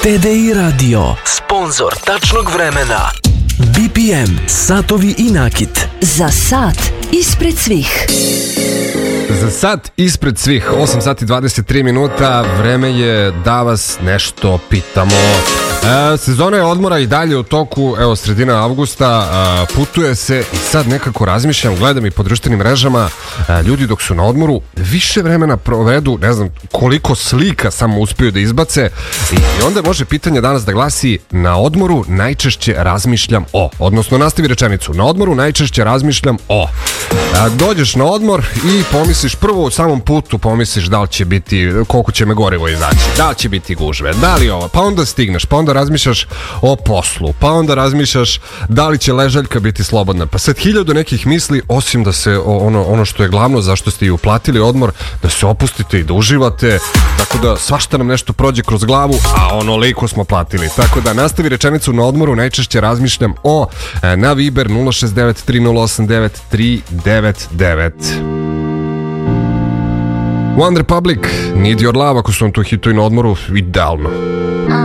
TDI Radio, sponsor tačnog vremena. BPM, satovi i nakit. Za sat ispred svih. Za sat ispred svih, 8 sati 23 minuta, vreme je da vas nešto pitamo. Sezona je odmora i dalje u toku, evo sredina avgusta, putuje se i sad nekako razmišljam, gledam i po društvenim mrežama, ljudi dok su na odmoru više vremena provedu, ne znam koliko slika samo uspiju da izbace i onda može pitanje danas da glasi: na odmoru najčešće razmišljam o, odnosno nastavi rečenicu, na odmoru najčešće razmišljam o. Dođeš na odmor i pomisliš prvo u samom putu, pomisliš da li će biti, koliko će me gorivo izaći, da li će biti gužve, da li ovo, pa onda stigneš, pa onda razmišljaš o poslu, pa onda razmišljaš da li će ležaljka biti slobodna, pa sad 1000 nekih misli, osim da se ono što je glavno, zašto ste i uplatili odmor, da se opustite i da uživate, tako da svašta nam nešto prođe kroz glavu, a onoliko smo platili, tako da nastavi rečenicu, na odmoru najčešće razmišljam o, na Viber 069 308 999. One Republic, Need Your Love, ako su vam to hitovi na odmoru, idealno.